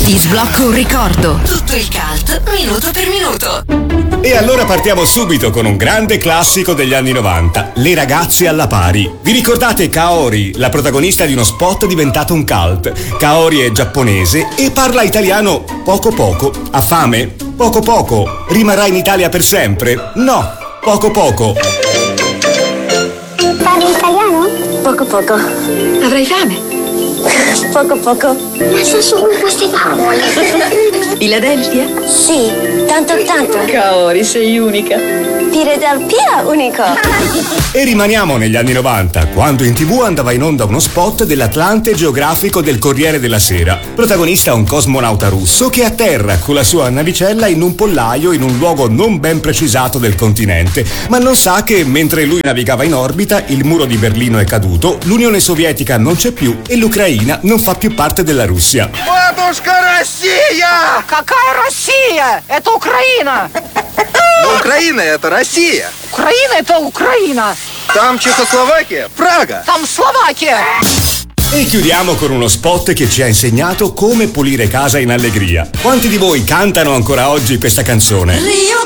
Ti sblocco un ricordo. Tutto il cult, minuto per minuto. E allora partiamo subito con un grande classico degli anni 90, Le ragazze alla pari. Vi ricordate Kaori, la protagonista di uno spot diventato un cult? Kaori è giapponese e parla italiano poco poco. Ha fame? Poco poco. Rimarrà in Italia per sempre? No, poco poco. Parli italiano? Poco poco. Avrai fame? Poco poco. Ma so solo queste parole. Philadelphia? Sì, tanto. Kaori, sei unica. Philadelphia unico. E rimaniamo negli anni 90, quando in TV andava in onda uno spot dell'Atlante geografico del Corriere della Sera. Protagonista un cosmonauta russo che atterra con la sua navicella in un pollaio in un luogo non ben precisato del continente, ma non sa che mentre lui navigava in orbita il muro di Berlino è caduto, l'Unione Sovietica non c'è più e l'Ucraina non fa più parte della Russia. Бабушка Россия! Какая Россия? Это Украина! Украина — это Россия! Украина — это Украина! Там Чехословакия, Прага! Там Словакия! E chiudiamo con uno spot che ci ha insegnato come pulire casa in allegria. Quanti di voi cantano ancora oggi questa canzone?